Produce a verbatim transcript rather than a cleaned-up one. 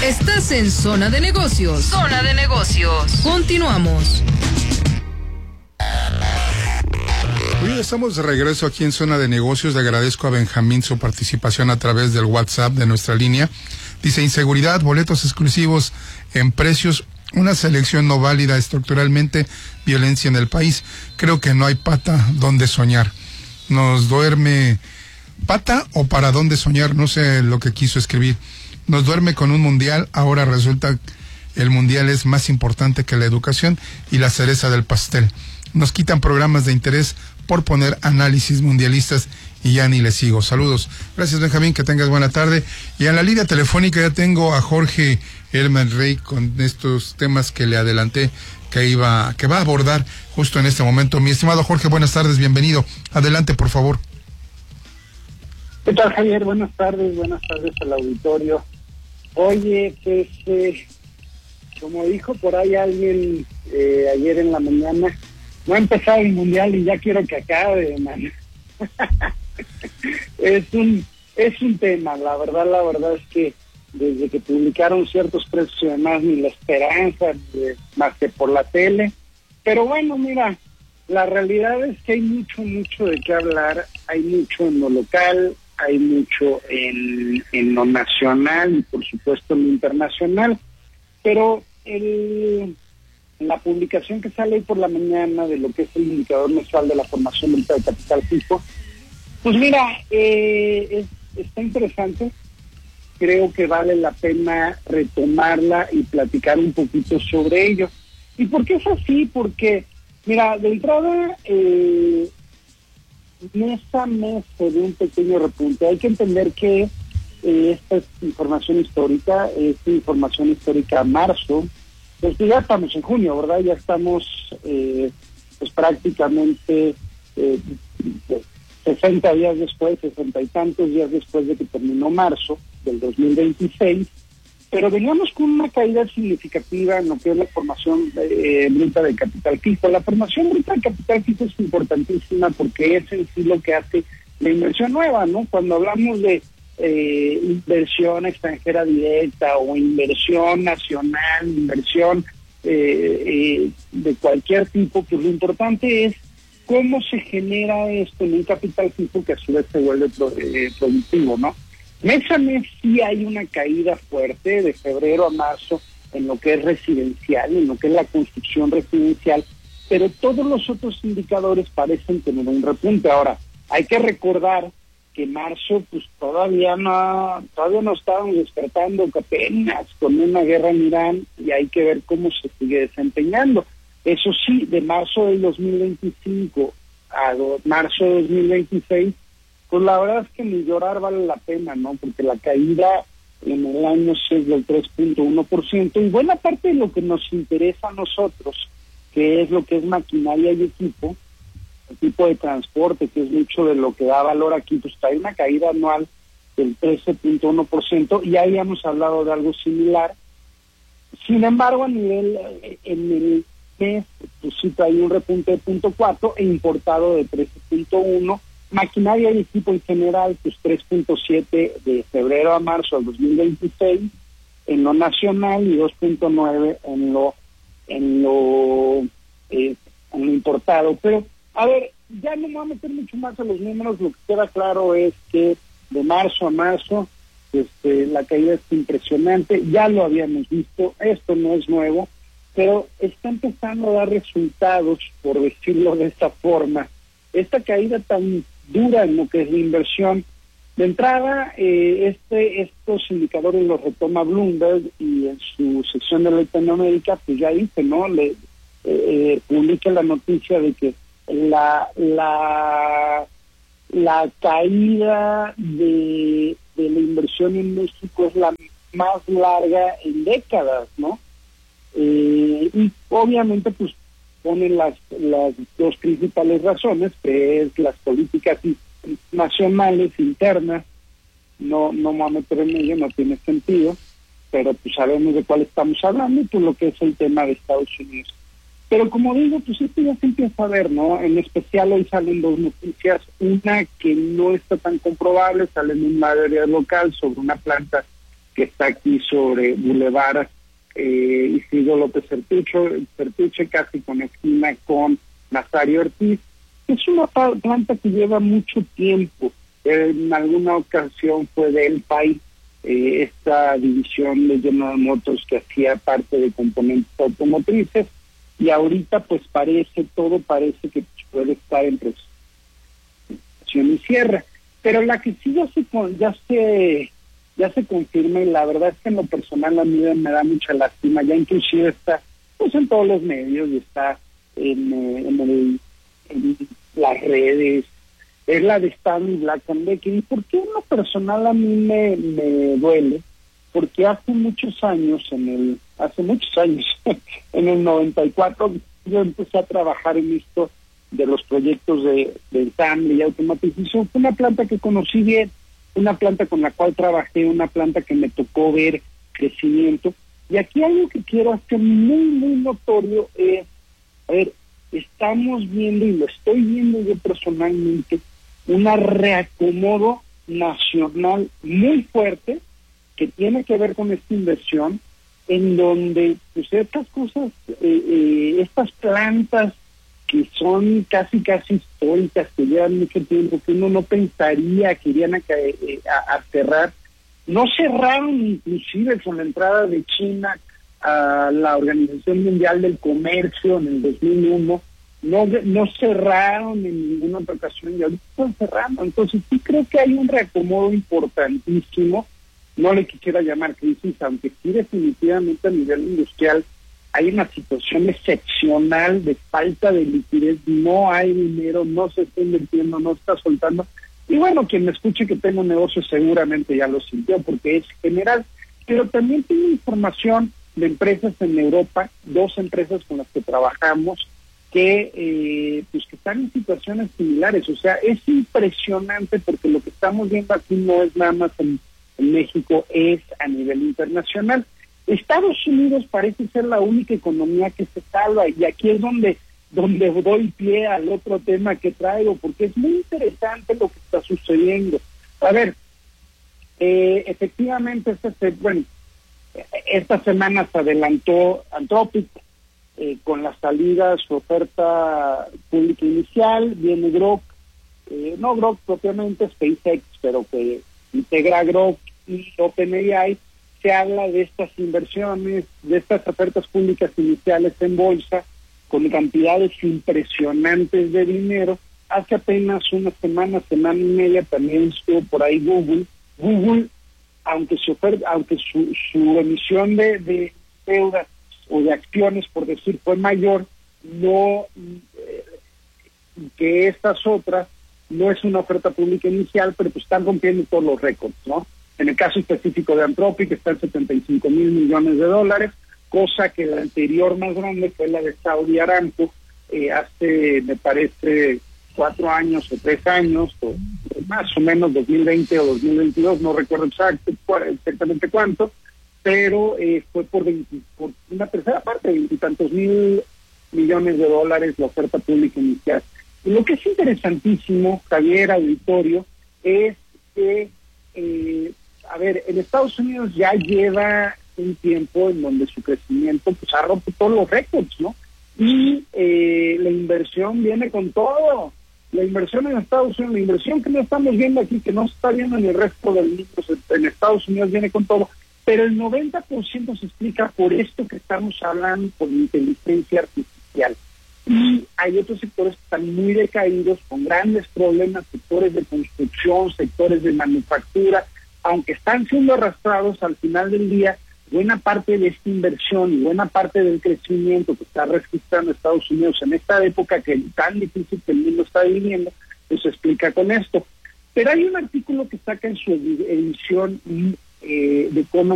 Estás en Zona de Negocios. Zona de Negocios. Continuamos. Hoy estamos de regreso aquí en Zona de Negocios. Le agradezco a Benjamín su participación a través del WhatsApp de nuestra línea. Dice: inseguridad, boletos exclusivos en precios, una selección no válida estructuralmente, violencia en el país. Creo que no hay pata donde soñar. Nos duerme pata o para dónde soñar, no sé lo que quiso escribir. Nos duerme con un mundial, ahora resulta el mundial es más importante que la educación y la cereza del pastel. Nos quitan programas de interés por poner análisis mundialistas y ya ni le sigo. Saludos. Gracias, Benjamín, que tengas buena tarde. Y en la línea telefónica ya tengo a Jorge Elman Rey con estos temas que le adelanté que iba, que va a abordar justo en este momento. Mi estimado Jorge, buenas tardes, bienvenido. Adelante, por favor. ¿Qué tal, Javier? Buenas tardes, buenas tardes al auditorio. Oye, pues, eh, como dijo por ahí alguien eh, ayer en la mañana, no ha empezado el mundial y ya quiero que acabe, man. es un es un tema, la verdad, la verdad es que desde que publicaron ciertos precios y demás, ni la esperanza, eh, más que por la tele. Pero bueno, mira, la realidad es que hay mucho, mucho de qué hablar, hay mucho en lo local, hay mucho en, en lo nacional y por supuesto en lo internacional, pero el... la publicación que sale hoy por la mañana de lo que es el indicador mensual de la formación bruta de capital fijo, pues mira, eh, es, está interesante. Creo que vale la pena retomarla y platicar un poquito sobre ello. ¿Y por qué es así? Porque, mira, de entrada, eh, mes a mes se ve un pequeño repunte. Hay que entender que eh, esta es información histórica, es información histórica a marzo. Pues ya estamos en junio, ¿verdad? Ya estamos eh, pues prácticamente eh, sesenta días después, sesenta y tantos días después de que terminó marzo del dos mil veintiséis, pero veníamos con una caída significativa en lo que es la formación eh, bruta de capital fijo. La formación bruta de capital fijo es importantísima porque es en sí lo que hace la inversión nueva, ¿no? Cuando hablamos de Eh, inversión extranjera directa o inversión nacional, inversión eh, eh, de cualquier tipo, pues lo importante es cómo se genera esto en un capital fijo que a su vez se vuelve pro, eh, productivo, ¿no? Mes a mes sí hay una caída fuerte de febrero a marzo en lo que es residencial, en lo que es la construcción residencial, pero todos los otros indicadores parecen tener un repunte. Ahora, hay que recordar que marzo pues todavía no todavía no estábamos despertando, que apenas con una guerra en Irán, y hay que ver cómo se sigue desempeñando. Eso sí, de marzo del dos mil veinticinco a do, marzo de dos mil veintiséis, pues la verdad es que ni llorar vale la pena, ¿no? Porque la caída en el año es del tres punto uno por ciento, y buena parte de lo que nos interesa a nosotros, que es lo que es maquinaria y equipo, el tipo de transporte, que es mucho de lo que da valor aquí, pues hay una caída anual del trece punto uno por ciento, y ya habíamos hablado de algo similar. Sin embargo, a nivel, en el mes, pues sí hay un repunte de punto cuatro e importado de trece punto uno, maquinaria y equipo en general, pues tres punto siete de febrero a marzo del dos mil veintiséis en lo nacional y dos punto nueve en lo en lo eh, en lo importado. Pero a ver, ya no me voy a meter mucho más a los números. Lo que queda claro es que de marzo a marzo este, la caída es impresionante. Ya lo habíamos visto, esto no es nuevo, pero está empezando a dar resultados, por decirlo de esta forma. Esta caída tan dura en lo que es la inversión. De entrada, eh, este estos indicadores los retoma Bloomberg, y en su sección de Latinoamérica, pues ya dice, ¿no? Le eh, publica la noticia de que la la la caída de, de la inversión en México es la más larga en décadas, ¿no? Eh, y obviamente pues ponen las las dos principales razones, que es las políticas nacionales internas. No no me voy a meter en ello, no tiene sentido, pero pues sabemos de cuál estamos hablando, y pues lo que es el tema de Estados Unidos. Pero como digo, pues esto ya se empieza a ver, ¿no? En especial hoy salen dos noticias, una que no está tan comprobable, sale en un mayoría local sobre una planta que está aquí sobre Boulevard eh, Isidro López Certuche, Certuche, casi con esquina con Nazario Ortiz. Es una planta que lleva mucho tiempo. En alguna ocasión fue de El Pai, eh, esta división de General Motors que hacía parte de componentes automotrices, y ahorita pues parece, todo parece que puede estar entre y cierre. Pero la que sí ya se, ya se, ya se confirma, y la verdad es que en lo personal a mí me da mucha lástima, ya inclusive está pues en todos los medios y está en, eh, en, el, en las redes, es la de Stanley Black and Decker. ¿Y por qué en lo personal a mí me, me duele? Porque hace muchos años, en el hace muchos años, en el noventa y cuatro, yo empecé a trabajar en esto de los proyectos de, de ensamble y automatización. Fue una planta que conocí bien, una planta con la cual trabajé, una planta que me tocó ver crecimiento. Y aquí algo que quiero hacer muy, muy notorio es, a ver, estamos viendo, y lo estoy viendo yo personalmente, una reacomodo nacional muy fuerte que tiene que ver con esta inversión, en donde pues estas cosas, eh, eh, estas plantas que son casi casi históricas, que llevan mucho tiempo, que uno no pensaría que irían a, a, a cerrar, no cerraron inclusive con la entrada de China a la Organización Mundial del Comercio en el dos mil uno, no, no cerraron en ninguna otra ocasión y ahorita están cerrando. Entonces sí creo que hay un reacomodo importantísimo. No le quisiera llamar crisis, aunque sí definitivamente a nivel industrial hay una situación excepcional de falta de liquidez, no hay dinero, no se está invirtiendo, no está soltando. Y bueno, quien me escuche que tengo un negocio seguramente ya lo sintió, porque es general. Pero también tengo información de empresas en Europa, dos empresas con las que trabajamos, que eh, pues que están en situaciones similares. O sea, es impresionante porque lo que estamos viendo aquí no es nada más en, en México, es a nivel internacional. Estados Unidos parece ser la única economía que se salva, y aquí es donde donde doy pie al otro tema que traigo, porque es muy interesante lo que está sucediendo. A ver, eh, efectivamente, este, bueno, esta semana se adelantó Anthropic eh, con la salida, su oferta pública inicial, viene Grok, eh, no Grok propiamente, SpaceX, pero que integra Grok y OpenAI. Se habla de estas inversiones, de estas ofertas públicas iniciales en bolsa, con cantidades impresionantes de dinero. Hace apenas una semana, semana y media, también estuvo por ahí Google. Google, aunque su oferta, aunque su, su emisión de, de deuda o de acciones, por decir, fue mayor, no eh, que estas otras, no es una oferta pública inicial, pero pues están rompiendo todos los récords, ¿no? En el caso específico de Anthropic está en setenta y cinco mil millones de dólares, cosa que la anterior más grande fue la de Saudi Aramco, eh, hace, me parece, cuatro años o tres años, o más o menos dos mil veinte o dos mil veintidós, no recuerdo exacto, exactamente cuánto, pero eh, fue por, veinte, por una tercera parte, veintitantos mil millones de dólares la oferta pública inicial. Y lo que es interesantísimo, Javier, auditorio, es que eh, a ver, en Estados Unidos ya lleva un tiempo en donde su crecimiento pues ha roto todos los récords, ¿no? Y eh, la inversión viene con todo. La inversión en Estados Unidos, la inversión que no estamos viendo aquí, que no se está viendo en el resto del mundo, en Estados Unidos viene con todo, pero el noventa por ciento se explica por esto que estamos hablando, por inteligencia artificial. Y hay otros sectores que están muy decaídos, con grandes problemas, sectores de construcción, sectores de manufactura, aunque están siendo arrastrados al final del día. Buena parte de esta inversión y buena parte del crecimiento que está registrando Estados Unidos en esta época que es tan difícil que el mundo está viviendo, pues se explica con esto. Pero hay un artículo que saca en su edición eh, de Economist